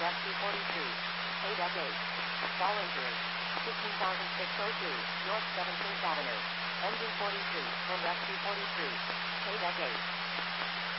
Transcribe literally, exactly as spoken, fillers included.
Rescue forty-three. Paydeck eight. Bollinger. fifteen thousand six hundred two, North seventeenth Avenue. Engine forty-three, and Rescue forty-three. Paydeck eight.